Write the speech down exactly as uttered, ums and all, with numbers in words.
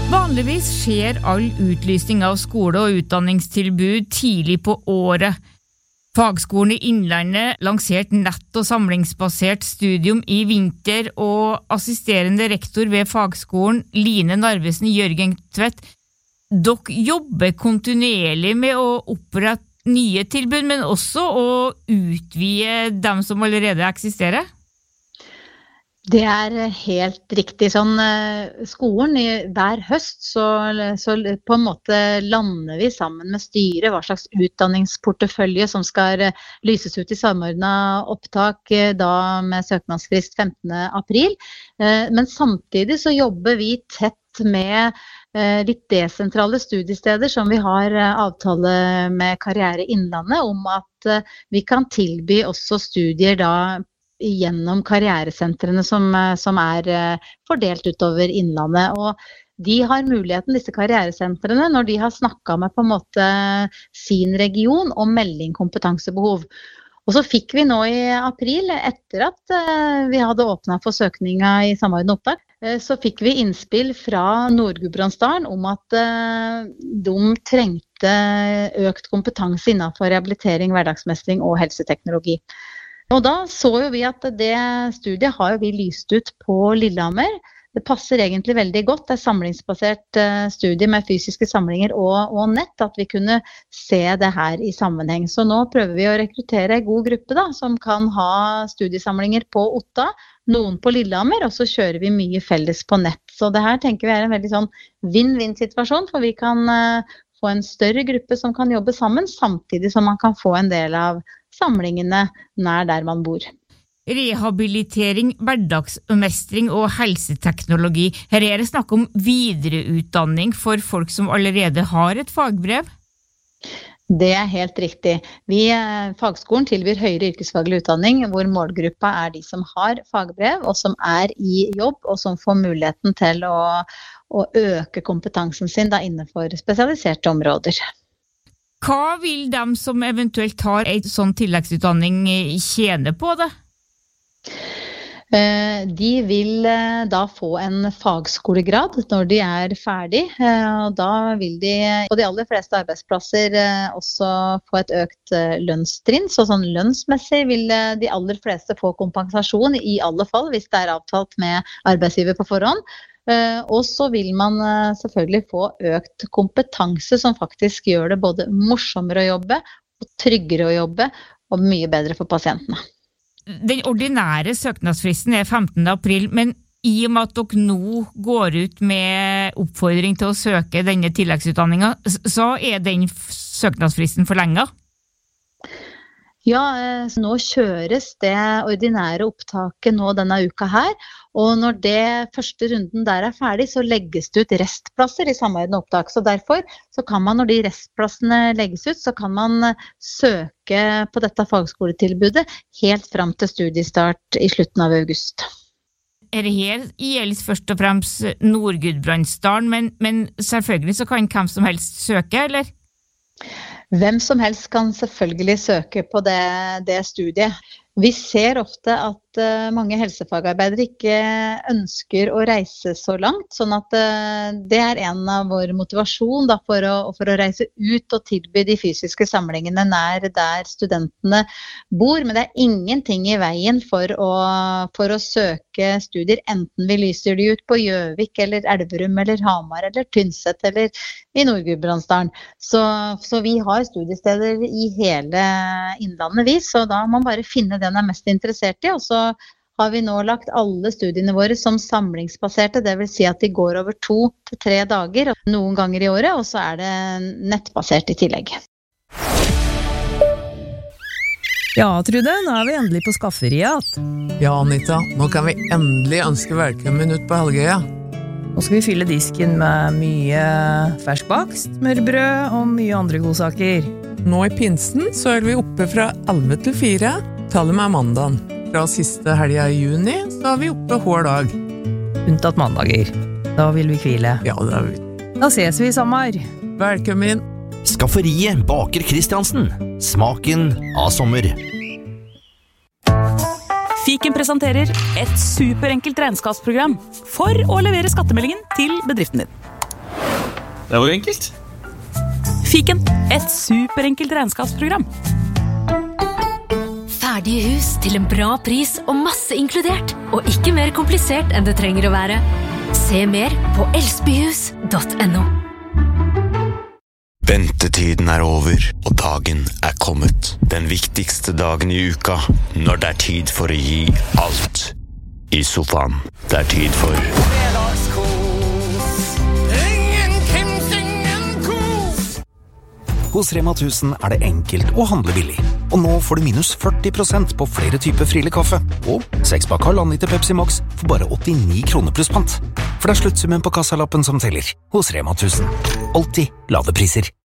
Vanligvis skjer all utlysning av skole- og utdanningstilbud tidlig på året. Fagskolen i Innlandet lanserte nett- og samlingsbasert studium i vinter, og assisterende rektor ved fagskolen, Line Narvesen Jørgentvedt, dere jobber kontinuerlig med å opprette nye tilbud, men også å utvide dem som allerede eksisterer? Det er helt riktig. Sånn, skolen i hver høst så, så på en måte lander vi sammen med styret hva slags utdanningsportefølje som skal lyses ut i samordnet opptak da med søknadsfrist femtende april. Men samtidig så jobber vi tett med litt desentrale studiesteder som vi har avtale med Karriere Innlandet om at vi kan tilby også studier da gjennom karrieresentrene som, som er fordelt utover Innlandet. Og de har muligheten, disse karrieresentrene, når de har snakket med på en måte sin region om melding kompetansebehov. Og så fikk vi nå i april, etter at vi hadde åpnet for søkninga i samordnet opptak, så fikk vi innspill fra Nord-Gudbrandsdalen om at de trengte økt kompetanse innenfor rehabilitering, hverdagsmestring og helseteknologi. Og da så jo vi at det studiet har jo vi lyst ut på Lillehammer. Det passer egentlig veldig godt. Det er samlingsbasert studie med fysiske samlinger og, og nett, at vi kunne se det her i sammenheng. Så nå prøver vi å rekruttere en god gruppe da, som kan ha studiesamlinger på Otta, noen på Lillehammer, og så kjører vi mye felles på nett. Så det her tenker vi er en veldig sånn vinn-vinn-situasjon, for vi kan uh, få en større gruppe som kan jobbe sammen, samtidig som man kan få en del av samlingene nær der man bor. Rehabilitering, hverdagsmestring og helseteknologi. Her er det snakk om videreutdanning for folk som allerede har et fagbrev? Det er helt riktig. Vi, fagskolen tilbyr høyere yrkesfaglig utdanning, hvor målgruppa er de som har fagbrev, og som er i jobb, og som får muligheten til å, å øke kompetansen sin da, innenfor spesialiserte områder. Hva vil de som eventuelt tar en sånn tilleggsutdanning tjene på det? De vil da få en fagskolegrad når de er ferdig, og da vil de på de aller fleste arbeidsplasser også få et økt lønnstrinn, så sånn lønnsmessig vil de aller fleste få kompensasjon i alle fall, hvis det er avtalt med arbeidsgiver på forhånd. Og så vil man selvfølgelig få økt kompetanse som faktisk gjør det både morsommere å jobbe, og tryggere å jobbe, og mye bedre for pasientene. Den ordinære søknadsfristen er femtende april, men i og med at dere nå går ut med oppfordring til å søke denne tilleggsutdanningen, så er den søknadsfristen forlenget? Ja, nå kjøres det ordinære opptaket nå denne uka her, og når det første runden der er ferdig, så legges det ut restplasser i samordnet opptak. Så derfor så kan man, når de restplassene legges ut, så kan man søke på dette fagskoletilbudet helt frem til studiestart i slutten av august. Er det her gjelder først og fremst Nord-Gudbrandsdalen, men, men selvfølgelig så kan hvem som helst søke, eller? Hvem som helst kan selvfølgelig søke på det, det studiet. Vi ser ofte at uh, mange helsefagarbeidere ikke ønsker å reise så langt, sånn at uh, det er en av vår motivasjon da, for, å, for å reise ut og tilby de fysiske samlingene nær der studentene bor. Men det er ingenting i veien for å, for å søke studier, enten vi lyser de ut på Gjøvik eller Elverum eller Hamar eller Tynset eller i Nord-Gudbrandsdalen. Så, så vi har studiesteder i hele Innlandet vi, så da må man bare finne den er mest interessert i, og så har vi nå lagt alle studiene våre som samlingsbaserte, det vil si at de går over to til tre dager, noen ganger i året, og så er det nettbasert i tillegg. Ja, Trude, nå er vi endelig på skafferiet. Ja, Anita, nå kan vi endelig ønske velkommen ut på Helgøya. Nå skal vi fylle disken med mye ferskbakst, smørbrød og mye andre godsaker. Nå i pinsen så er vi oppe fra elleve til fire, tallet med mandagen. Fra siste helga i juni så er vi oppe hver dag. Unntatt mandager. Da vil vi hvile. Ja, det er vi. Da ses vi i sommer. Velkommen. Skafferiet Baker Kristiansen. Smaken av sommer. Fiken presenterer et superenkelt regnskapsprogram for å levere skattemeldingen til bedriften din. det var jo enkelt. Fiken, et superenkelt regnskapsprogram. Ferdige hus til en bra pris og masse inkludert, og ikke mer komplisert enn det trenger å være. Se mer på elsbyhus punktum no. Ventetiden er over, og dagen er kommet. Den viktigste dagen i uka, når det er tid for å gi alt. I sofaen, det er tid for Hos Rema tusen er det enkelt å handle billig. Og nå får du minus førti prosent på flere typer Friele kaffe. Og seks pakk halvannen liter Pepsi Max for bare åttini kroner pluss pant. For det er sluttsummen på kassalappen som teller. Hos Rema tusen. Alltid lave priser.